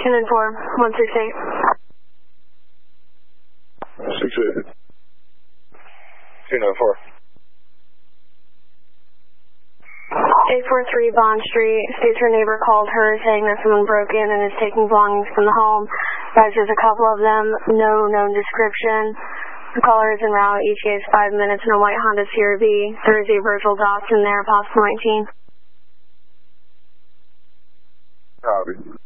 10 and 4, 168. 68. 294. 843 Bond Street. States her neighbor called her saying that someone broke in and is taking belongings from the home. There's a couple of them, no known description. The caller is en route. ETA is 5 minutes in a white Honda CRV. There is a Virgil Dawson there, possible 19. Copy.